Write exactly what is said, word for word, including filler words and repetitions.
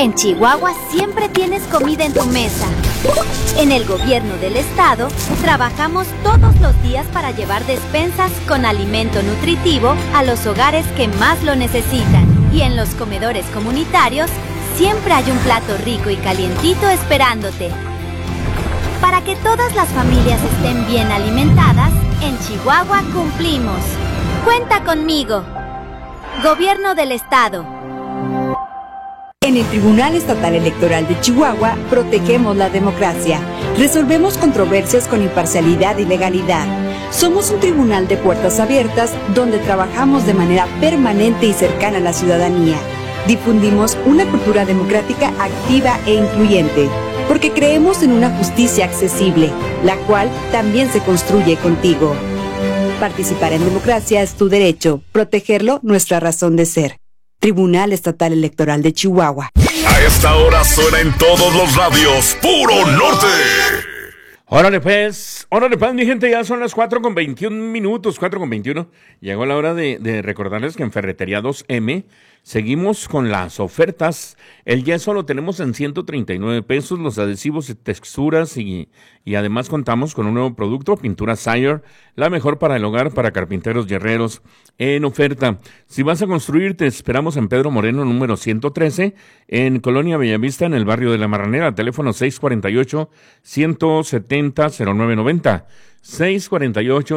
En Chihuahua siempre tienes comida en tu mesa. En el gobierno del estado, trabajamos todos los días para llevar despensas con alimento nutritivo a los hogares que más lo necesitan. Y en los comedores comunitarios, siempre hay un plato rico y calientito esperándote. Para que todas las familias estén bien alimentadas, en Chihuahua cumplimos. ¡Cuenta conmigo! Gobierno del Estado. En el Tribunal Estatal Electoral de Chihuahua, protegemos la democracia. Resolvemos controversias con imparcialidad y legalidad. Somos un tribunal de puertas abiertas donde trabajamos de manera permanente y cercana a la ciudadanía. Difundimos una cultura democrática activa e incluyente, porque creemos en una justicia accesible, la cual también se construye contigo. Participar en democracia es tu derecho, protegerlo nuestra razón de ser. Tribunal Estatal Electoral de Chihuahua. A esta hora suena en todos los radios, Puro Norte. Órale pues, órale pues, mi gente, ya son las cuatro con veintiún minutos, cuatro con veintiuno. Llegó la hora de, de recordarles que en Ferretería dos eme seguimos con las ofertas. El yeso lo tenemos en ciento treinta y nueve pesos, los adhesivos y texturas y, y además contamos con un nuevo producto, pintura Sire, la mejor para el hogar, para carpinteros y herreros, en oferta. Si vas a construir, te esperamos en Pedro Moreno, número ciento trece, en Colonia Bellavista, en el barrio de La Marranera, teléfono seis cuatro ocho, uno siete cero, cero nueve nueve cero, seis cuatro ocho,